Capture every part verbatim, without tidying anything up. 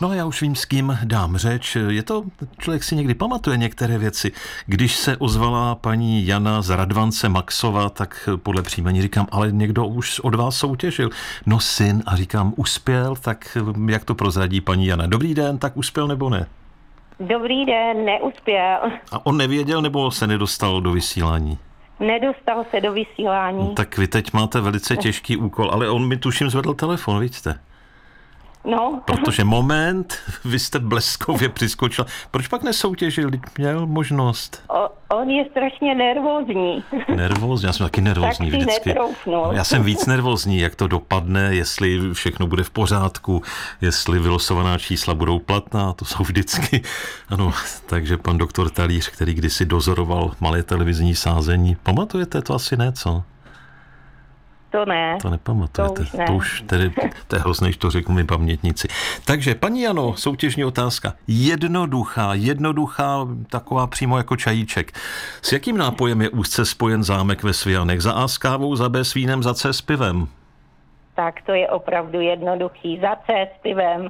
No a já už vím, s kým dám řeč. Je to, člověk si někdy pamatuje některé věci. Když se ozvala paní Jana z Radvance Maxova, tak podle příjmení říkám, ale někdo už od vás soutěžil. No syn, a říkám, uspěl, tak jak to prozradí paní Jana? Dobrý den, tak uspěl nebo ne? Dobrý den, neuspěl. A on nevěděl nebo se nedostal do vysílání? Nedostal se do vysílání. No, tak vy teď máte velice těžký úkol, ale on mi tuším zvedl telefon, vidíte? No. Protože moment, vy jste bleskově přiskočil. Proč pak nesoutěžil, když měl možnost? O, on je strašně nervózní. Nervózní, já jsem taky nervózní tak vždycky. Netroufnul. Já jsem víc nervózní, jak to dopadne, jestli všechno bude v pořádku, jestli vylosovaná čísla budou platná, to jsou vždycky. Ano, takže pan doktor Talíř, který kdysi dozoroval malé televizní sázení, pamatujete to asi ne, co? To ne. To nepamatujete. To už, ne. to už tedy, to je hrozné, že to řeknu mi pamětníci. Takže, paní Jano, soutěžní otázka. Jednoduchá, jednoduchá, taková přímo jako čajíček. S jakým nápojem je úzce spojen zámek ve Svijanech? Za A s kávou, za B s vínem, za C s pivem? Tak to je opravdu jednoduchý. Za C s pivem.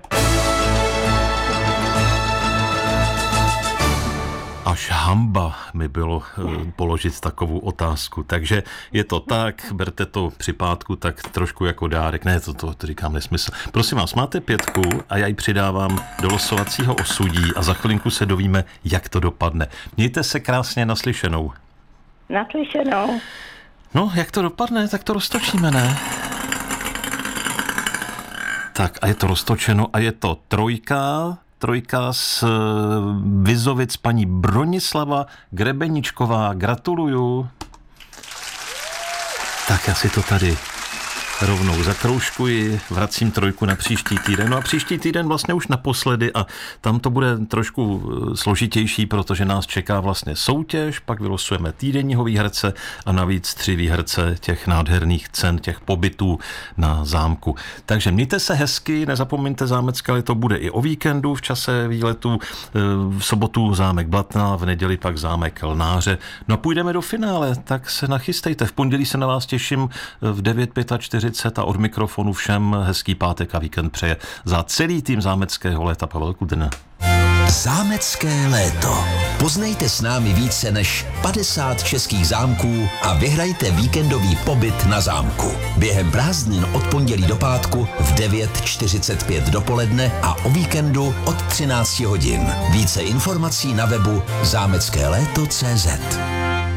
Až hamba mi bylo e, položit takovou otázku. Takže je to tak, berte to při pátku tak trošku jako dárek. Ne, to, to, to říkám nesmysl. Prosím vás, máte pětku a já ji přidávám do losovacího osudí a za chvilinku se dovíme, jak to dopadne. Mějte se krásně, naslyšenou. Naslyšenou. No, jak to dopadne, tak to roztočíme, ne? Tak a je to roztočeno a je to trojka... Trojka z Vizovic, paní Bronislava Grebeničková. Gratuluju. Tak já si to tady rovnou zakroužkuji, vracím trojku na příští týden. No a příští týden vlastně už naposledy a tam to bude trošku složitější, protože nás čeká vlastně soutěž, pak vylosujeme týdenního výherce a navíc tři výherce těch nádherných cen, těch pobytů na zámku. Takže mějte se hezky, nezapomeňte zámecké leto bude i o víkendu v čase výletu, v sobotu zámek Blatná, v neděli pak zámek Lnáře. No a půjdeme do finále, tak se nachystejte. V pondělí se na vás těším v devět čtyřicet pět a od mikrofonu všem hezký pátek a víkend přeje za celý tým zámeckého léta Pavel Kudrna. Zámecké léto. Poznejte s námi více než padesát českých zámků a vyhrajte víkendový pobyt na zámku. Během prázdnin od pondělí do pátku v devět čtyřicet pět dopoledne a o víkendu od třináct hodin. Více informací na webu zámecké léto tečka cé zet.